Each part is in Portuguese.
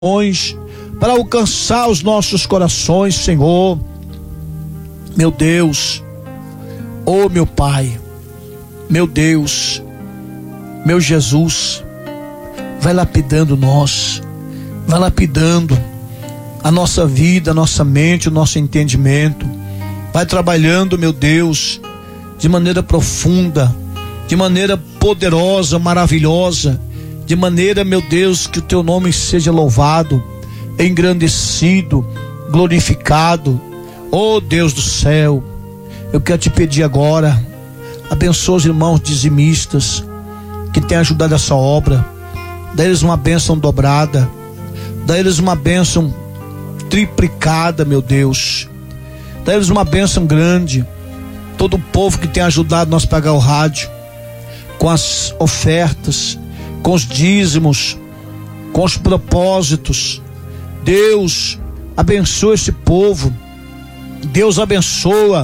para alcançar os nossos corações, Senhor. Meu Deus, oh meu Pai, meu Deus, meu Jesus, vai lapidando nós, vai lapidando a nossa vida, a nossa mente, o nosso entendimento, vai trabalhando, meu Deus, de maneira profunda, de maneira poderosa, maravilhosa, de maneira, meu Deus, que o teu nome seja louvado, engrandecido, glorificado. Oh Deus do céu, eu quero te pedir agora, abençoa os irmãos dizimistas que têm ajudado essa obra, dá eles uma bênção dobrada, dá eles uma bênção triplicada, meu Deus, dá eles uma bênção grande. Todo o povo que tem ajudado nós a pagar o rádio, com as ofertas, com os dízimos, com os propósitos, Deus abençoa esse povo, Deus abençoa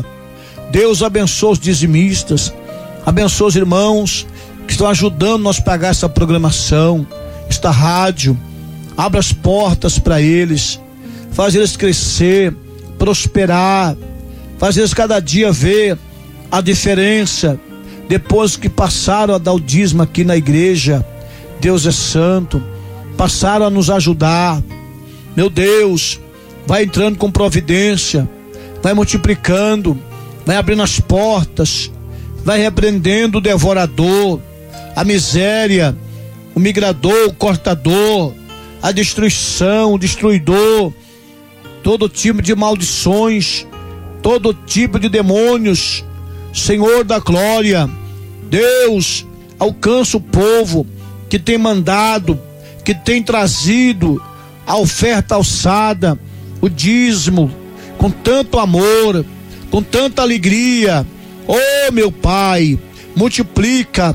os dizimistas, abençoa os irmãos que estão ajudando nós a pagar essa programação, esta rádio. Abra as portas para eles, faz eles crescer, prosperar, faz eles cada dia ver a diferença depois que passaram a dar o dízimo aqui na igreja. Deus é santo, passaram a nos ajudar. Meu Deus, vai entrando com providência, vai multiplicando, vai abrindo as portas, vai repreendendo o devorador, a miséria, o migrador, o cortador, a destruição, o destruidor, todo tipo de maldições, todo tipo de demônios. Senhor da glória, Deus, alcança o povo que tem mandado, que tem trazido a oferta alçada, o dízimo, com tanto amor, com tanta alegria. Oh meu Pai, multiplica,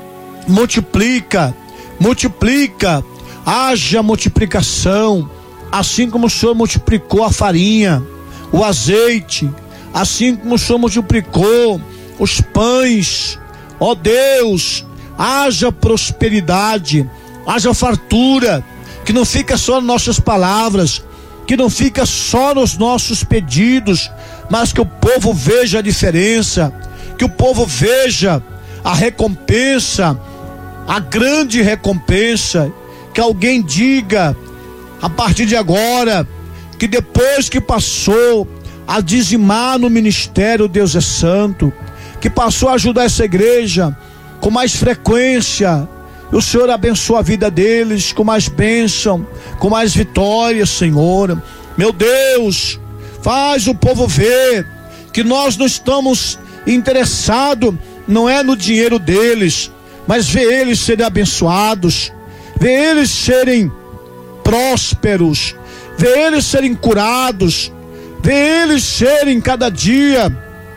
multiplica, multiplica, haja multiplicação, assim como o Senhor multiplicou a farinha, o azeite, assim como o Senhor multiplicou os pães. Ó Deus, haja prosperidade, haja fartura, que não fica só nas nossas palavras, que não fica só nos nossos pedidos, mas que o povo veja a diferença, que o povo veja a recompensa, a grande recompensa, que alguém diga a partir de agora, que depois que passou a dizimar no ministério Deus é Santo, que passou a ajudar essa igreja com mais frequência, o Senhor abençoa a vida deles com mais bênção, com mais vitória, Senhor. Meu Deus, faz o povo ver que nós não estamos interessados, não é no dinheiro deles, mas ver eles serem abençoados, ver eles serem prósperos, ver eles serem curados, ver eles serem cada dia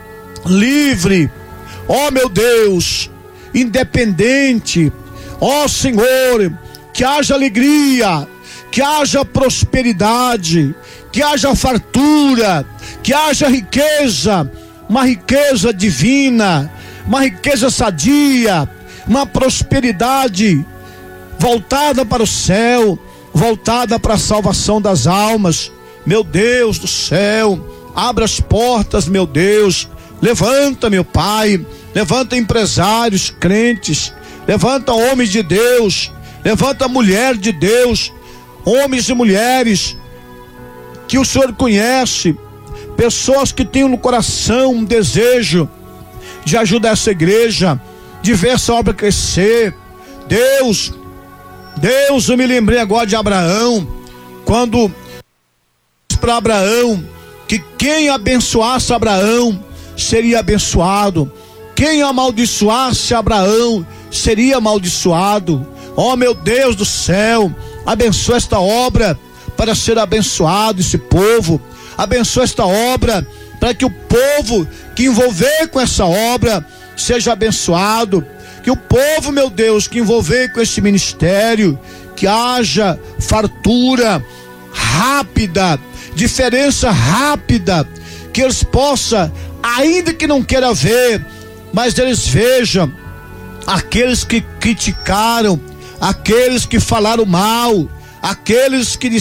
livre. Ó meu Deus, independente. Ó Senhor, que haja alegria, que haja prosperidade, que haja fartura, que haja riqueza, uma riqueza divina, uma riqueza sadia, uma prosperidade voltada para o céu, voltada para a salvação das almas. Meu Deus do céu, abra as portas, meu Deus, levanta, meu Pai, levanta empresários crentes, levanta homens de Deus, levanta mulher de Deus, homens e mulheres que o Senhor conhece, pessoas que têm no coração um desejo de ajudar essa igreja, de ver essa obra crescer. Deus, eu me lembrei agora de Abraão, quando para Abraão que quem abençoasse Abraão seria abençoado, quem amaldiçoasse Abraão seria amaldiçoado. Oh meu Deus do céu, abençoa esta obra para ser abençoado esse povo, abençoa esta obra para que o povo que envolver com essa obra seja abençoado, que o povo, meu Deus, que envolver com esse ministério, que haja fartura rápida, diferença rápida, que eles possam, ainda que não queira ver, mas eles vejam aqueles que criticaram, aqueles que falaram mal, aqueles que